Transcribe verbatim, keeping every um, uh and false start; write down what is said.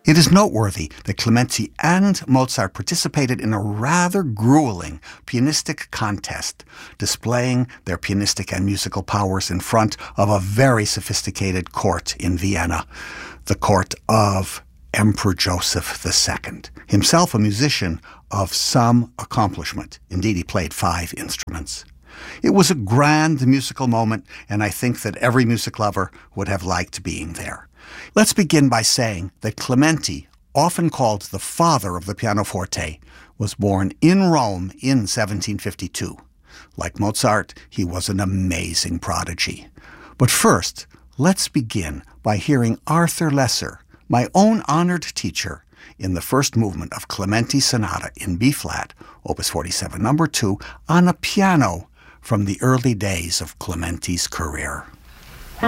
It is noteworthy that Clementi and Mozart participated in a rather grueling pianistic contest, displaying their pianistic and musical powers in front of a very sophisticated court in Vienna, the court of Emperor Joseph the Second, himself a musician of some accomplishment. Indeed, he played five instruments. It was a grand musical moment, and I think that every music lover would have liked being there. Let's begin by saying that Clementi, often called the father of the pianoforte, was born in Rome in seventeen fifty-two. Like Mozart, he was an amazing prodigy. But first, let's begin by hearing Arthur Lesser, my own honored teacher, in the first movement of Clementi's Sonata in B-flat, Opus forty-seven, number two, on a piano from the early days of Clementi's career.